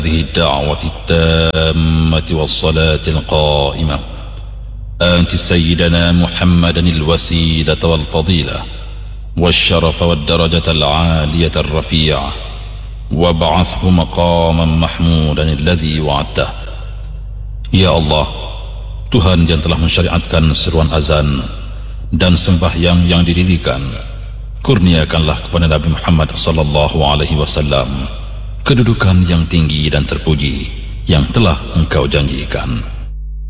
هذه الدعوة التامة والصلاة القائمة آت سيدنا محمدا الوسيلة والفضيلة والشرف والدرجة العالية الرفيعة وابعثه مقاما محمودا الذي وعدته. Ya Allah, Tuhan yang telah mensyariatkan seruan azan dan sembahyang yang didirikan, kurniakanlah kepada Nabi Muhammad sallallahu alaihi wasallam kedudukan yang tinggi dan terpuji yang telah Engkau janjikan.